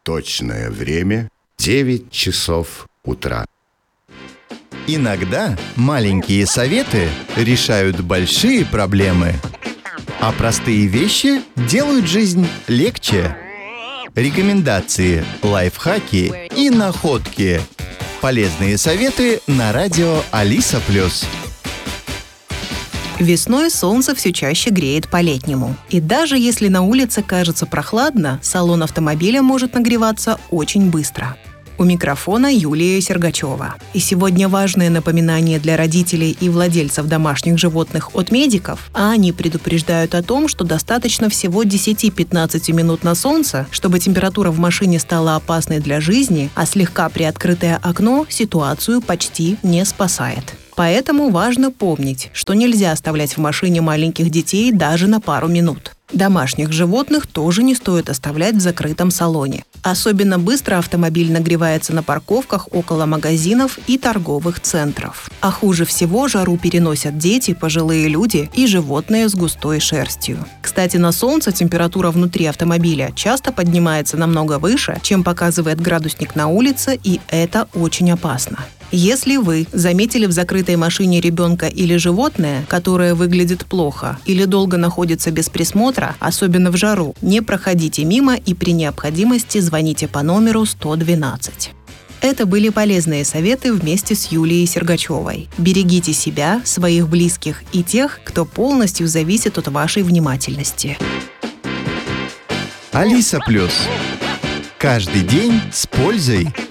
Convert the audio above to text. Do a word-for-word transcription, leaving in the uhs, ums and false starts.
Точное время – девять часов утра. Иногда маленькие советы решают большие проблемы, а простые вещи делают жизнь легче. Рекомендации, лайфхаки и находки. Полезные советы на радио Алиса Плюс. Весной солнце все чаще греет по-летнему. И даже если на улице кажется прохладно, салон автомобиля может нагреваться очень быстро. У микрофона Юлия Сергачева. И сегодня важное напоминание для родителей и владельцев домашних животных от медиков, а они предупреждают о том, что достаточно всего десять-пятнадцать минут на солнце, чтобы температура в машине стала опасной для жизни, а слегка приоткрытое окно ситуацию почти не спасает. Поэтому важно помнить, что нельзя оставлять в машине маленьких детей даже на пару минут. Домашних животных тоже не стоит оставлять в закрытом салоне. Особенно быстро автомобиль нагревается на парковках около магазинов и торговых центров. А хуже всего жару переносят дети, пожилые люди и животные с густой шерстью. Кстати, на солнце температура внутри автомобиля часто поднимается намного выше, чем показывает градусник на улице, и это очень опасно. Если вы заметили в закрытой машине ребенка или животное, которое выглядит плохо или долго находится без присмотра, особенно в жару, не проходите мимо и при необходимости звоните по номеру сто двенадцать. Это были полезные советы вместе с Юлией Сергачевой. Берегите себя, своих близких и тех, кто полностью зависит от вашей внимательности. Алиса Плюс. Каждый день с пользой.